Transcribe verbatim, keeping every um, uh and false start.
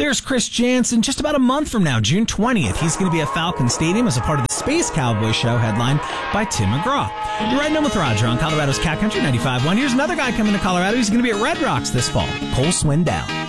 There's Chris Jansen just about a month from now, June twentieth. He's going to be at Falcon Stadium as a part of the Space Cowboy Show, headlined by Tim McGraw. You're riding in with Roger on Colorado's Cat Country ninety-five point one. Here's another guy coming to Colorado. He's going to be at Red Rocks this fall, Cole Swindell.